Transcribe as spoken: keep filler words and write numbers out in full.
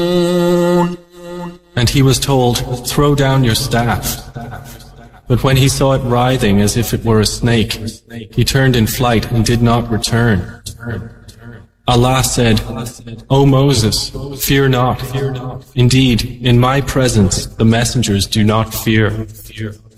And he was told, "Throw down your staff." But when he saw it writhing as if it were a snake, he turned in flight and did not return. Allah said, "O Moses, fear not. Indeed, in my presence the messengers do not fear."